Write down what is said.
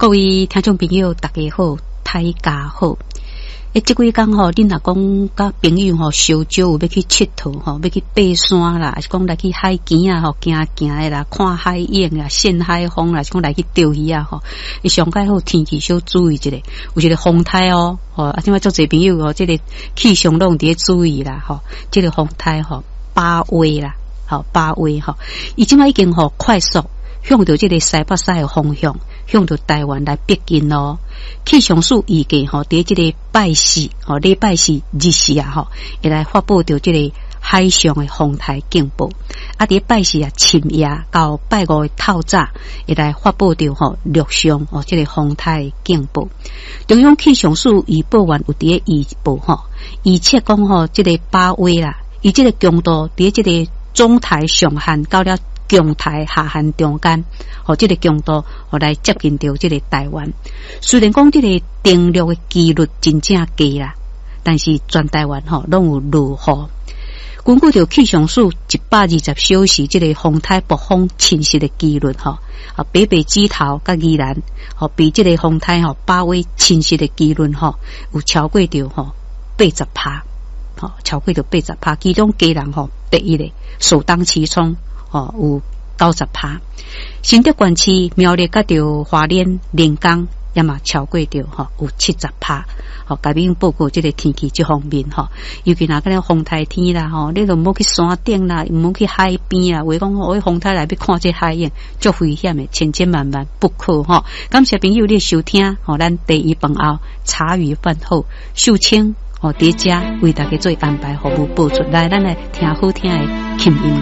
各位听众朋友，大家好，大家好。这几天吼，恁若讲甲朋友吼烧酒有要去佚佗吼，要去爬山啦，还是讲来去海边啊吼，行的啦，看海影啦，现海风啦，是讲来去钓鱼啊吼。伊上盖好天气小注意一下，有一个风台哦，即摆足侪朋友哦，这个气象拢伫注意啦吼，这个风台吼八威啦，八威吼，伊即摆已经吼快速向着这个西北西的方向，向着台湾来逼近咯。气象署预计吼，伫这个拜四礼拜四日时啊吼，会来发布着这个海上的风台警报。伫拜四啊深夜到拜五的透早，会来发布着陆上这个风台警报。中央气象署预报员有伫预报预测讲这个八威啦，伊这个强度伫这个中台上限到了强台下限中间，这个强度来接近到这个台湾。虽然讲这个登陆的几率真正低啦，但是全台湾拢有落雨。根据着气象署120小时这个风台暴风侵袭的几率北北基桃甲宜兰比这个风台八威侵袭的几率有超过着80%，超过着80%，其中基隆第一个首当其冲。有90%，新竹县市苗栗甲着花莲连江也嘛超过着有70%。甲恁报告这个天气这方面尤其那个风台天啦你就唔好去山顶啦，唔好去海边啦，为讲风台来要看这海影，足危险的，千千万万不可感谢朋友你收听咱第一饭后茶余饭后秀清伫遮为大家做安排服务播出来，咱来听好听的琴音。